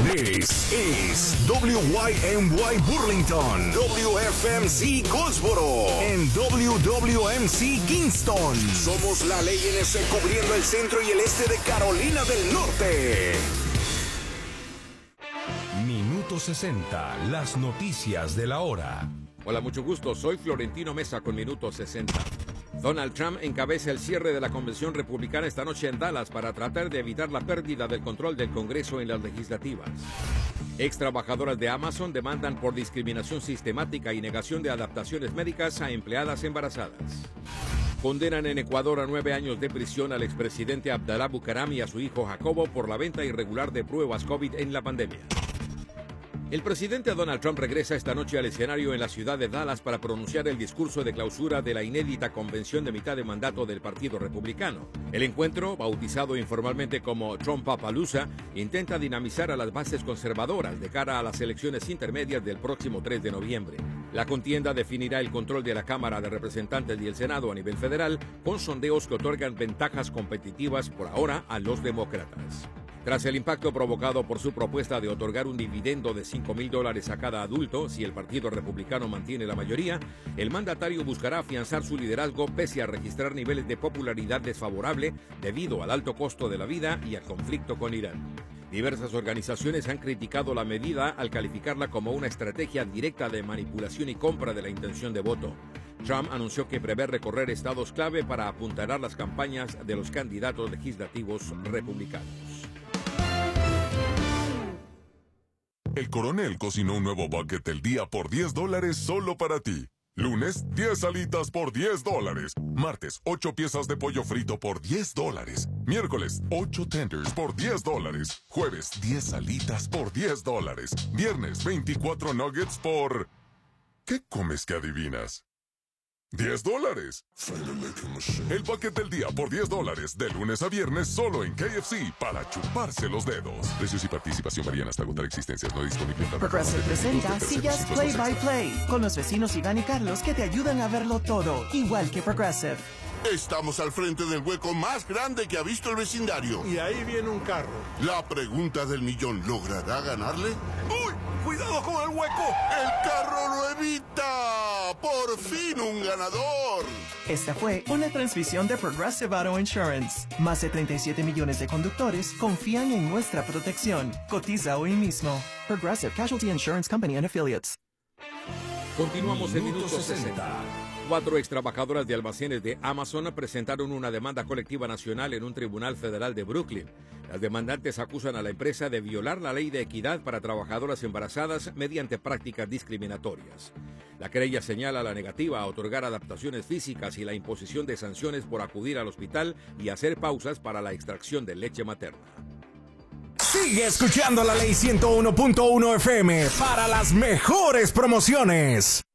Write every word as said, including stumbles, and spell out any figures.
This is W Y M Y Burlington, W F M C Goldsboro, en W W M C Kingston. Somos la ley N S cubriendo el centro y el este de Carolina del Norte. Minuto sesenta, las noticias de la hora. Hola, mucho gusto. Soy Florentino Mesa con Minuto sesenta. Donald Trump encabeza el cierre de la convención republicana esta noche en Dallas para tratar de evitar la pérdida del control del Congreso en las legislativas. Ex trabajadoras de Amazon demandan por discriminación sistemática y negación de adaptaciones médicas a empleadas embarazadas. Condenan en Ecuador a nueve años de prisión al expresidente Abdalá Bucaram y a su hijo Jacobo por la venta irregular de pruebas COVID en la pandemia. El presidente Donald Trump regresa esta noche al escenario en la ciudad de Dallas para pronunciar el discurso de clausura de la inédita convención de mitad de mandato del Partido Republicano. El encuentro, bautizado informalmente como Trumpapalooza, intenta dinamizar a las bases conservadoras de cara a las elecciones intermedias del próximo tres de noviembre. La contienda definirá el control de la Cámara de Representantes y el Senado a nivel federal, con sondeos que otorgan ventajas competitivas por ahora a los demócratas. Tras el impacto provocado por su propuesta de otorgar un dividendo de cinco mil dólares a cada adulto si el Partido Republicano mantiene la mayoría, el mandatario buscará afianzar su liderazgo pese a registrar niveles de popularidad desfavorable debido al alto costo de la vida y al conflicto con Irán. Diversas organizaciones han criticado la medida al calificarla como una estrategia directa de manipulación y compra de la intención de voto. Trump anunció que prevé recorrer estados clave para apuntalar las campañas de los candidatos legislativos republicanos. El Coronel cocinó un nuevo bucket del día por diez dólares solo para ti. Lunes, diez alitas por diez dólares. Martes, ocho piezas de pollo frito por diez dólares. Miércoles, ocho tenders por diez dólares. Jueves, diez alitas por diez dólares. Viernes, veinticuatro nuggets por... ¿Qué comes que adivinas? diez dólares. El bucket del día por diez dólares, de lunes a viernes, solo en K F C, para chuparse los dedos. Precios y participación varían hasta agotar existencias, no disponible en Progressive presenta Sillas Play by Play, con los vecinos Iván y Carlos que te ayudan a verlo todo, igual que Progressive. Estamos al frente del hueco más grande que ha visto el vecindario. Y ahí viene un carro. La pregunta del millón, ¿logrará ganarle? ¡Uy! ¡Cuidado con el hueco! ¡El carro lo evita! ¡Por fin un ganador! Esta fue una transmisión de Progressive Auto Insurance. Más de treinta y siete millones de conductores confían en nuestra protección. Cotiza hoy mismo. Progressive Casualty Insurance Company and Affiliates. Continuamos en Minuto sesenta. Cuatro ex trabajadoras de almacenes de Amazon presentaron una demanda colectiva nacional en un tribunal federal de Brooklyn. Las demandantes acusan a la empresa de violar la ley de equidad para trabajadoras embarazadas mediante prácticas discriminatorias. La querella señala la negativa a otorgar adaptaciones físicas y la imposición de sanciones por acudir al hospital y hacer pausas para la extracción de leche materna. Sigue escuchando la Ley ciento uno punto uno F M para las mejores promociones.